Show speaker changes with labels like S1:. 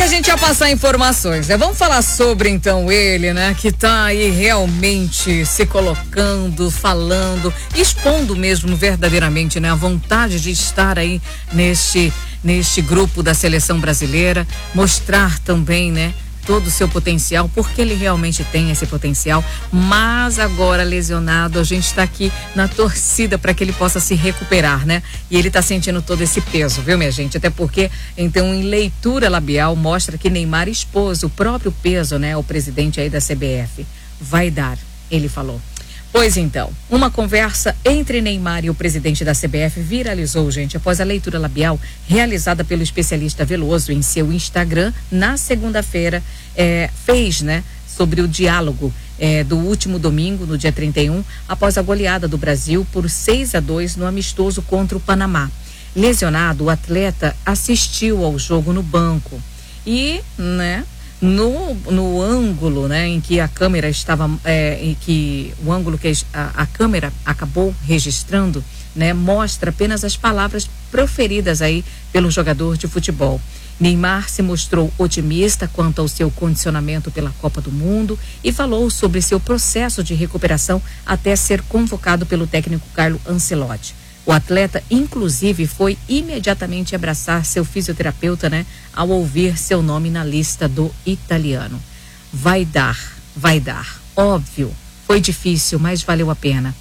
S1: a gente ia passar informações, né? Vamos falar sobre, então, ele, né? Que tá aí realmente se colocando, falando, expondo mesmo verdadeiramente, né? A vontade de estar aí neste grupo da seleção brasileira, mostrar também, né? Todo o seu potencial, porque ele realmente tem esse potencial, mas agora lesionado, a gente está aqui na torcida para que ele possa se recuperar, né? E ele está sentindo todo esse peso, viu, minha gente? Até porque, então, em leitura labial, mostra que Neymar expôs o próprio peso, né? O presidente aí da CBF. Vai dar, ele falou. Pois então, uma conversa entre Neymar e o presidente da CBF viralizou, gente, após a leitura labial realizada pelo especialista Veloso em seu Instagram na segunda-feira, fez, né, sobre o diálogo do último domingo, no dia 31, após a goleada do Brasil por 6-2 no amistoso contra o Panamá. Lesionado, o atleta assistiu ao jogo no banco e, né, no ângulo, né, em que a câmera estava, em que o ângulo que a câmera acabou registrando, né, mostra apenas as palavras proferidas aí pelo jogador de futebol. Neymar se mostrou otimista quanto ao seu condicionamento pela Copa do Mundo e falou sobre seu processo de recuperação até ser convocado pelo técnico Carlo Ancelotti. O atleta, inclusive, foi imediatamente abraçar seu fisioterapeuta, né, ao ouvir seu nome na lista do italiano. Vai dar. Óbvio, foi difícil, mas valeu a pena.